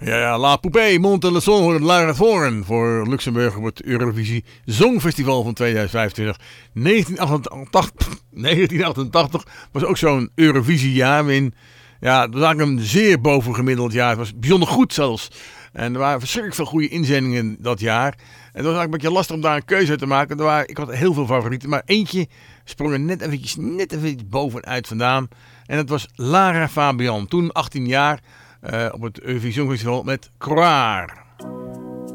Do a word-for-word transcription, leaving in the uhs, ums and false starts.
Ja, ja, La Poupée monte le son de la Foren voor Luxemburg op het Eurovisie Songfestival van tweeduizend vijfentwintig. negentien achtentachtig was ook zo'n Eurovisiejaar. waarin, Ja, het was eigenlijk een zeer bovengemiddeld jaar. Het was bijzonder goed zelfs. En er waren verschrikkelijk veel goede inzendingen dat jaar. En het was eigenlijk een beetje lastig om daar een keuze uit te maken. Er waren, ik had heel veel favorieten, maar eentje sprong er net eventjes, net eventjes bovenuit vandaan. En dat was Lara Fabian, toen achttien jaar, uh, op het Eurovisie Songfestival met Croire.